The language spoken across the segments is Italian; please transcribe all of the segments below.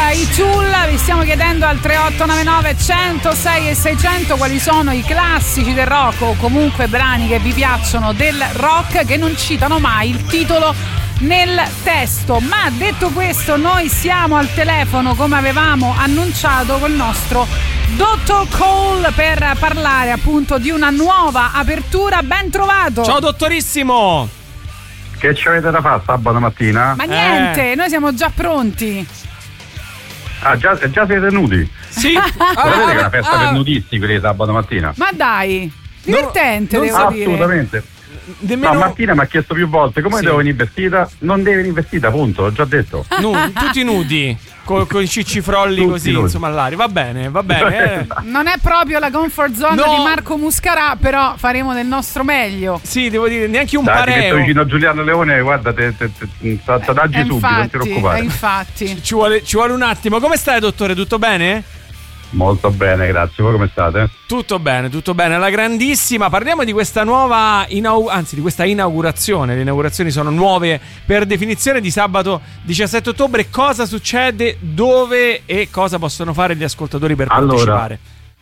i Tool. Vi stiamo chiedendo al 3899 106 e 600 quali sono i classici del rock o comunque brani che vi piacciono del rock che non citano mai il titolo nel testo. Ma detto questo, noi siamo al telefono come avevamo annunciato col nostro Dottor Cole per parlare appunto di una nuova apertura. Ben trovato. Ciao dottorissimo. Che ci avete da fare sabato mattina? Ma niente, noi siamo già pronti. Ah, già siete nudi? Sì. Sapete che è una festa per nudisti quelli di sabato mattina? Ma dai, divertente, devo dire. Assolutamente. Nemmeno... No, Martina mi ha chiesto più volte come devo venire vestita. Non devi venire vestita, appunto, l'ho già detto. Tutti nudi, con i cicifrolli tutti così, nudi. Insomma, all'aria. Va bene. Non è proprio la comfort zone di Marco Muscarà, però faremo del nostro meglio. Sì, devo dire, neanche un pareo. Ti metto vicino a Giuliano Leone, guarda, t'adaggi subito, non ti preoccupare. Infatti. Ci vuole un attimo. Come stai, dottore? Tutto bene? Molto bene, grazie. Voi come state? Tutto bene, alla grandissima. Parliamo di questa nuova di questa inaugurazione. Le inaugurazioni sono nuove per definizione di sabato 17 ottobre. Cosa succede, dove e cosa possono fare gli ascoltatori per partecipare?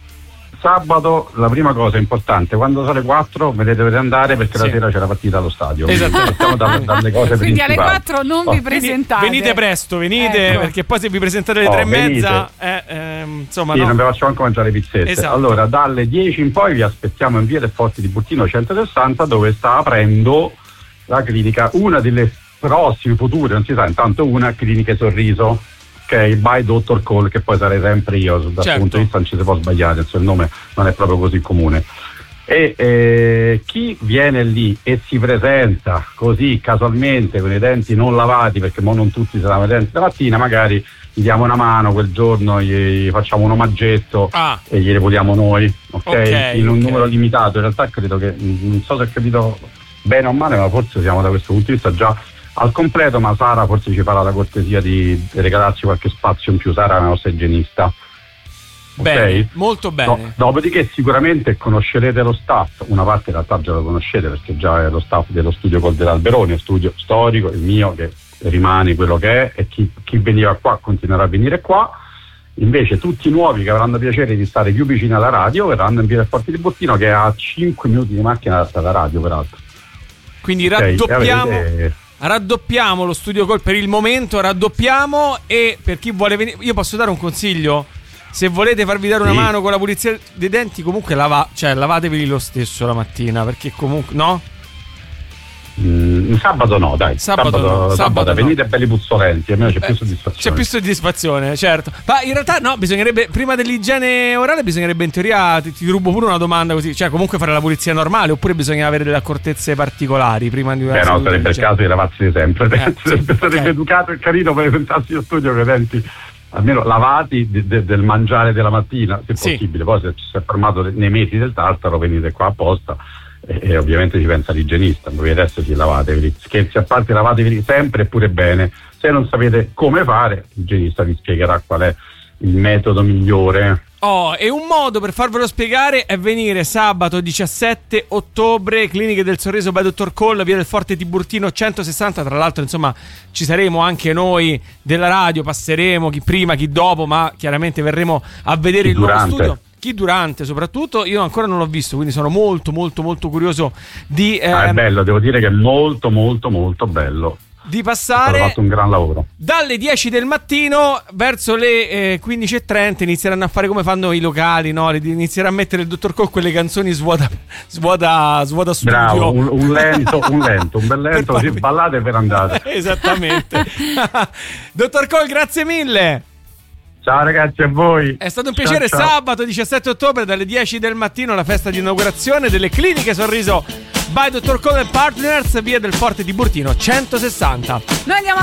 Sabato la prima cosa importante, quando sono le 4 dovete andare perché la sera c'è la partita allo stadio. Esattamente. dalle cose quindi principali. alle 4 non vi presentate. Venite presto, ecco. Perché poi se vi presentate alle 3:30 insomma non vi faccio anche mangiare pizzette. Esatto. Allora dalle 10 in poi vi aspettiamo in via del Forte di Burtino 160, dove sta aprendo la clinica, una delle prossime future, non si sa, intanto una clinica Sorriso, ok, by Dottor Cole, che poi sarei sempre io, dal punto di vista non ci si può sbagliare, il nome non è proprio così comune. E chi viene lì e si presenta così casualmente con i denti non lavati, perché mo non tutti si lavano i denti la mattina, magari gli diamo una mano quel giorno, gli facciamo un omaggetto e gliele puliamo noi, ok? In un numero limitato. In realtà credo che, non so se ho capito bene o male, ma forse siamo da questo punto di vista già al completo, ma Sara forse ci farà la cortesia di regalarci qualche spazio in più. Sara è la nostra igienista. Bene, molto bene. Dopodiché sicuramente conoscerete lo staff, una parte in realtà già lo conoscete perché già è lo staff dello studio Col dell'Alberoni, studio storico, il mio che rimane quello che è, e chi veniva qua continuerà a venire qua. Invece tutti i nuovi che avranno piacere di stare più vicini alla radio verranno in via del Forte di Burtino, che è a 5 minuti di macchina dalla radio peraltro. Quindi raddoppiamo lo studio Col per il momento, e per chi vuole venire, io posso dare un consiglio: se volete farvi dare una mano con la pulizia dei denti, comunque lavatevi lo stesso la mattina, perché comunque sabato no, dai. Sabato venite belli puzzolenti, almeno c'è più soddisfazione. C'è più soddisfazione, certo. Ma in realtà no, bisognerebbe, prima dell'igiene orale, bisognerebbe in teoria, ti rubo pure una domanda così, cioè comunque fare la pulizia normale, oppure bisogna avere delle accortezze particolari prima di no, sarebbe il caso di lavarsi sempre. Sarebbe educato e carino per presentarsi allo studio con i denti almeno lavati del mangiare della mattina, se possibile. Poi se ci si è fermato nei mesi del tartaro, venite qua apposta e ovviamente ci pensa l'igienista. Voi adesso ci lavatevi, scherzi a parte, lavatevi sempre e pure bene. Se non sapete come fare, l'igienista vi spiegherà qual è il metodo migliore. E un modo per farvelo spiegare è venire sabato 17 ottobre, Cliniche del Sorriso by Dottor Cole, via del Forte Tiburtino 160. Tra l'altro, insomma, ci saremo anche noi della radio, passeremo chi prima, chi dopo, ma chiaramente verremo a vedere il nuovo studio. Chi durante, soprattutto. Io ancora non l'ho visto, quindi sono molto molto molto curioso di è bello, devo dire che è molto molto molto bello di passare. Ho fatto un gran lavoro. Dalle 10 del mattino verso le 15:30 inizieranno a fare come fanno i locali, no? Inizierà a mettere il Dottor Cole quelle canzoni svuota studio. Bravo, un bel lento, così ballate per andare. Esattamente. Dottor Cole, grazie mille. Ciao ragazzi, a voi. È stato un piacere. Ciao. Sabato 17 ottobre dalle 10 del mattino la festa di inaugurazione delle Cliniche Sorriso by Dottor Cole & Partners, via del Forte di Burtino 160. Noi andiamo